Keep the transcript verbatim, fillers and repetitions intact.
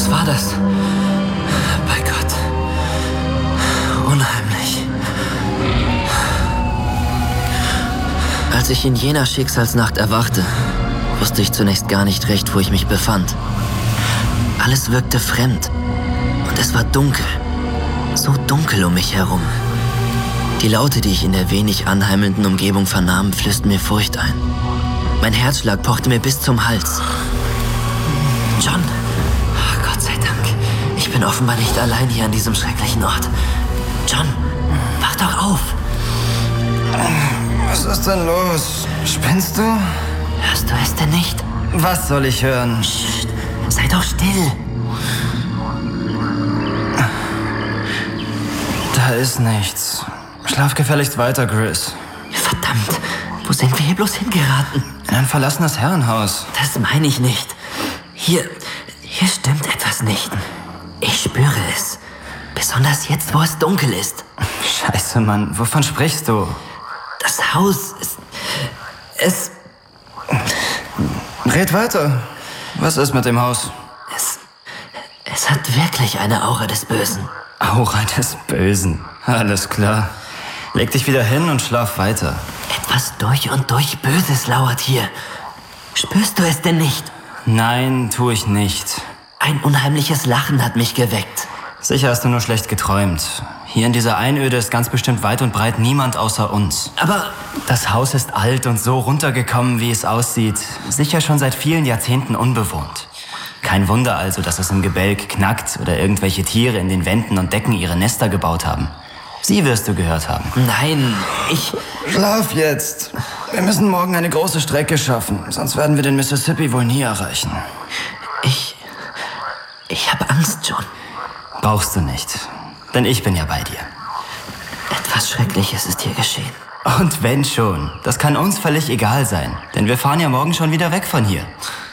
Was war das? Bei Gott. Unheimlich. Als ich in jener Schicksalsnacht erwachte, wusste ich zunächst gar nicht recht, wo ich mich befand. Alles wirkte fremd und es war dunkel. So dunkel um mich herum. Die Laute, die ich in der wenig anheimelnden Umgebung vernahm, flößten mir Furcht ein. Mein Herzschlag pochte mir bis zum Hals. John, oh, Gott sei Dank. Ich bin offenbar nicht allein hier an diesem schrecklichen Ort. John, wach doch auf. Was ist denn los? Spinnst du? Hörst du es denn nicht? Was soll ich hören? Psst, sei doch still. Da ist nichts. Schlaf gefälligst weiter, Chris. Verdammt, wo sind wir hier bloß hingeraten? In ein verlassenes Herrenhaus. Das meine ich nicht. Hier, hier stimmt etwas nicht. Ich spüre es. Besonders jetzt, wo es dunkel ist. Scheiße, Mann. Wovon sprichst du? Das Haus ist... Es... Red weiter. Was ist mit dem Haus? Es... Es hat wirklich eine Aura des Bösen. Aura des Bösen. Alles klar. Leg dich wieder hin und schlaf weiter. Etwas durch und durch Böses lauert hier. Spürst du es denn nicht? Nein, tu ich nicht. Ein unheimliches Lachen hat mich geweckt. Sicher hast du nur schlecht geträumt. Hier in dieser Einöde ist ganz bestimmt weit und breit niemand außer uns. Aber das Haus ist alt und so runtergekommen, wie es aussieht. Sicher schon seit vielen Jahrzehnten unbewohnt. Kein Wunder also, dass es im Gebälk knackt oder irgendwelche Tiere in den Wänden und Decken ihre Nester gebaut haben. Sie wirst du gehört haben. Nein, ich... Schlaf jetzt. Wir müssen morgen eine große Strecke schaffen, sonst werden wir den Mississippi wohl nie erreichen. Ich... Ich habe Angst, John. Brauchst du nicht, denn ich bin ja bei dir. Etwas Schreckliches ist hier geschehen. Und wenn schon, das kann uns völlig egal sein, denn wir fahren ja morgen schon wieder weg von hier.